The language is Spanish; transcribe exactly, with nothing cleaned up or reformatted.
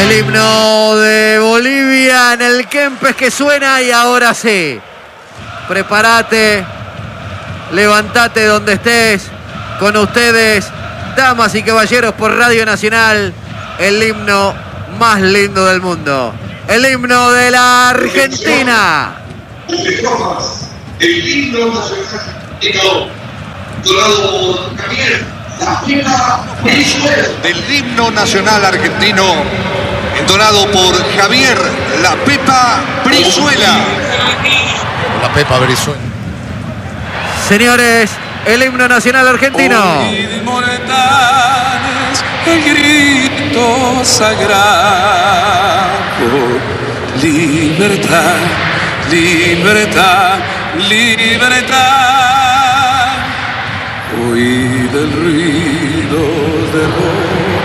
El himno de Bolivia en el Kempes que suena y ahora sí. Prepárate, levantate donde estés. Con ustedes, damas y caballeros, por Radio Nacional, el himno más lindo del mundo. El himno de la Argentina. El himno nacional donado por Javier La Pepa Brizuela. Del himno nacional argentino, entonado por Javier La Pepa Brizuela. La Pepa Brizuela. Señores, el himno nacional argentino. Oíd, mortales, el grito sagrado. Libertad, libertad, libertad. Oíd el ruido de voz.